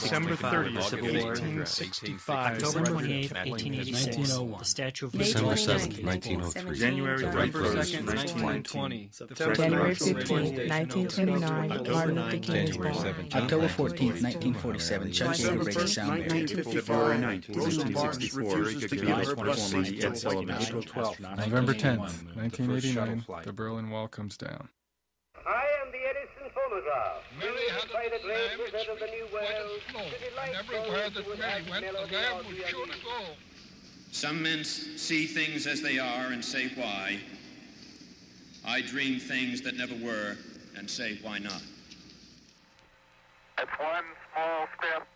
December 30th, Civil War. 1865. October 28th, 1886. 1901. The Statue of May December 29th, 7th, 1903. January John 2nd, Quincy 1920. January 15th, 1929, Martin Luther King is January born. 17th. October 14th, 1947, Chuck Yeager breaks the sound barrier. February 19th, 1964, I-24 Ed Sullivan. April 12th, November 10th, 1989, the Berlin Wall comes down. I am the Edison phonograph. Mary had By the a great lamb which wizard of the New World, slow, to delight and everywhere those that who would Mary have went, the melody lamb or was the sure to music. go. Some men see things as they are and say why. I dream things that never were and say why not. That's one small step